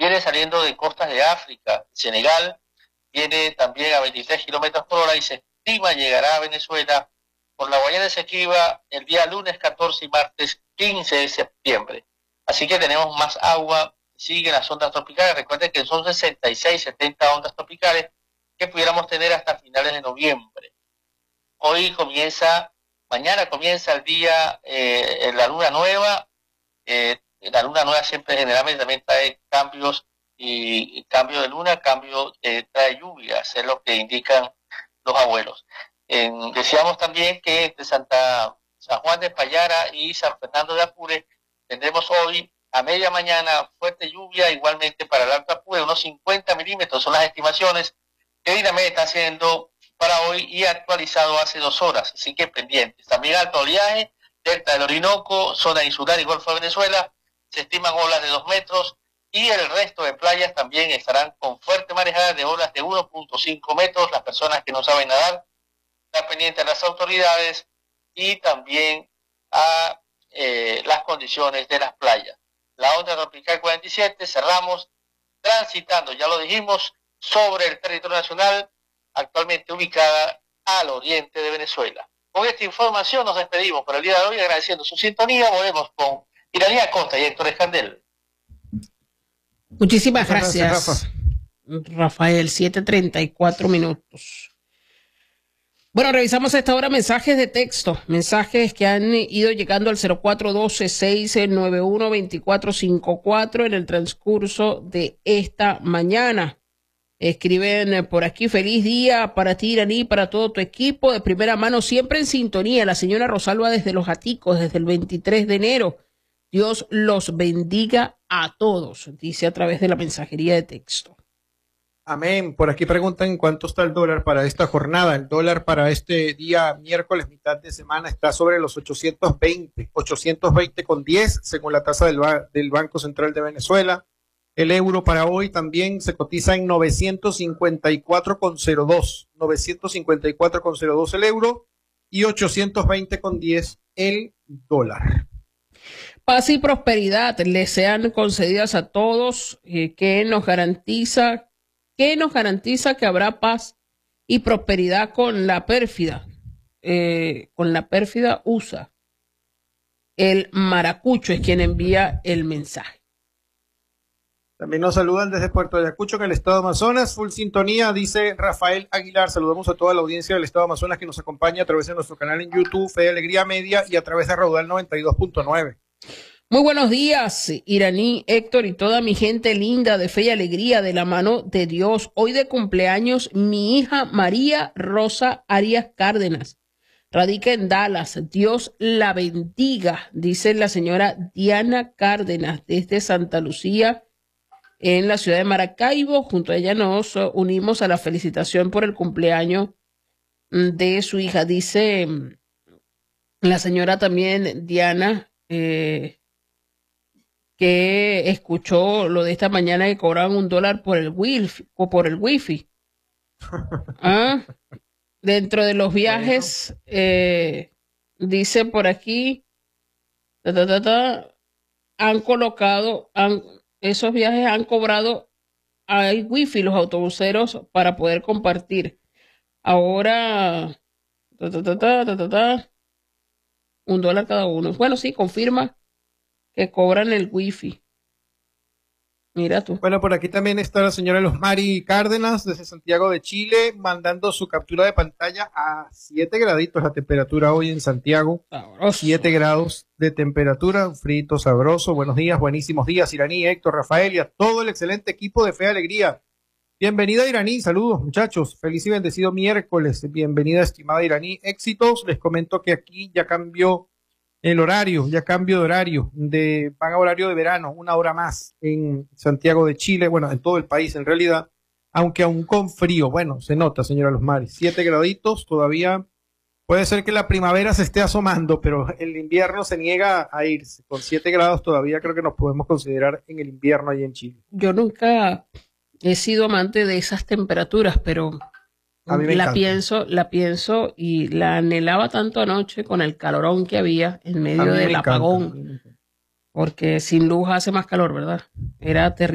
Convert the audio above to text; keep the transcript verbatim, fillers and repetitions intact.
viene saliendo de costas de África, Senegal, viene también a veintitrés kilómetros por hora y se estima llegará a Venezuela por la Guayana Esequiba el día lunes catorce y martes quince de septiembre. Así que tenemos más agua, siguen las ondas tropicales. Recuerden que son sesenta y seis, setenta ondas tropicales que pudiéramos tener hasta finales de noviembre. Hoy comienza, mañana comienza el día, eh, la luna nueva. Eh, la luna nueva siempre generalmente también trae cambios y, y cambio de luna, cambio eh, trae lluvias, es lo que indican los abuelos. Eh, decíamos también que entre Santa San Juan de Payara y San Fernando de Apure tendremos hoy a media mañana fuerte lluvia, igualmente para el Alto Apure, unos cincuenta milímetros son las estimaciones que Dinamé está haciendo para hoy y actualizado hace dos horas, así que pendientes. También alto oleaje, delta del Orinoco, zona insular y Golfo de Venezuela, se estiman olas de dos metros y el resto de playas también estarán con fuerte marejada de olas de uno punto cinco metros. Las personas que no saben nadar están pendientes a las autoridades y también a eh, las condiciones de las playas. La onda tropical cuarenta y siete, cerramos transitando, ya lo dijimos, sobre el territorio nacional, actualmente ubicada al oriente de Venezuela. Con esta información nos despedimos por el día de hoy, agradeciendo su sintonía. Volvemos con Iraní Acosta y Héctor Escandel. Muchísimas gracias, gracias Rafa. Rafael. siete treinta y cuatro minutos. Bueno, revisamos a esta hora mensajes de texto, mensajes que han ido llegando al cero cuatro uno dos, seis nueve uno, dos cuatro cinco cuatro en el transcurso de esta mañana. Escriben por aquí: feliz día para ti, Iraní, para todo tu equipo, de primera mano, siempre en sintonía. La señora Rosalba desde Los Aticos, desde el veintitrés de enero. Dios los bendiga a todos, dice a través de la mensajería de texto. Amén. Por aquí preguntan cuánto está el dólar para esta jornada. El dólar para este día miércoles, mitad de semana, está sobre los ochocientos veinte, ochocientos veinte con diez, según la tasa del, del Banco Central de Venezuela. El euro para hoy también se cotiza en novecientos cincuenta y cuatro con cero dos, novecientos cincuenta y cuatro con cero dos el euro y ochocientos veinte con diez el dólar. Paz y prosperidad les sean concedidas a todos, eh, que nos garantiza, que nos garantiza que habrá paz y prosperidad con la pérfida, eh, con la pérfida U S A. El maracucho es quien envía el mensaje. También nos saludan desde Puerto Ayacucho, en el estado de Amazonas. Full sintonía, dice Rafael Aguilar. Saludamos a toda la audiencia del estado de Amazonas que nos acompaña a través de nuestro canal en YouTube, Fe y Alegría Media, y a través de Raudal noventa y dos punto nueve. Muy buenos días, Iraní, Héctor y toda mi gente linda de Fe y Alegría, de la mano de Dios. Hoy de cumpleaños mi hija María Rosa Arias Cárdenas. Radica en Dallas. Dios la bendiga, dice la señora Diana Cárdenas desde Santa Lucía, en la ciudad de Maracaibo. Junto a ella nos unimos a la felicitación por el cumpleaños de su hija. Dice la señora también Diana eh, que escuchó lo de esta mañana que cobraban un dólar por el wifi o por el wifi. ¿Ah? Dentro de los viajes, bueno. eh, dice por aquí, ta, ta, ta, ta, han colocado, han, esos viajes han cobrado, hay wifi los autobuseros para poder compartir. Ahora, ta, ta, ta, ta, ta, ta, ta, un dólar cada uno. Bueno, sí, confirma que cobran el wifi. Mira tú. Bueno, por aquí también está la señora Losmari Cárdenas desde Santiago de Chile, mandando su captura de pantalla a siete graditos la temperatura hoy en Santiago. Sabroso. siete grados de temperatura, un frito sabroso. Buenos días, buenísimos días, Iraní, Héctor, Rafael y a todo el excelente equipo de Fe y Alegría. Bienvenida, Iraní, saludos muchachos, feliz y bendecido miércoles. Bienvenida, estimada Iraní, éxitos. Les comento que aquí ya cambió el horario, ya cambio de horario, de, van a horario de verano, una hora más en Santiago de Chile, bueno, en todo el país en realidad, aunque aún con frío. Bueno, se nota, señora Losmari, siete graditos todavía. Puede ser que la primavera se esté asomando, pero el invierno se niega a irse. Con siete grados todavía creo que nos podemos considerar en el invierno allí en Chile. Yo nunca he sido amante de esas temperaturas, pero a mí me la encanta. pienso, la pienso y la anhelaba tanto anoche con el calorón que había en medio del apagón, porque sin luz hace más calor, ¿verdad? Era terrible.